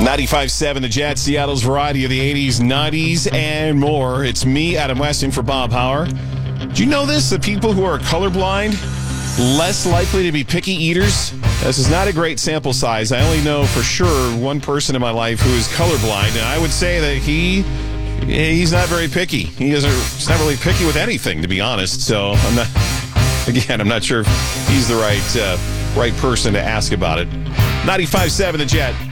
95.7 The Jet, Seattle's variety of the 80s, 90s, and more. It's me, Adam Weston, for Bob Hauer. Do you know this? The people who are colorblind, less likely to be picky eaters? This is not a great sample size. I only know for sure one person in my life who is colorblind, and I would say that he's not very picky. He's not really picky with anything, to be honest. So I'm not sure if he's the right person to ask about it. 95.7 The Jet.